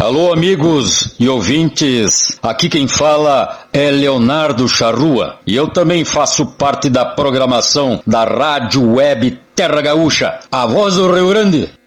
Alô, amigos e ouvintes, aqui quem fala é Leonardo Charrua e eu também faço parte da programação da Rádio Web Terra Gaúcha, a voz do Rio Grande.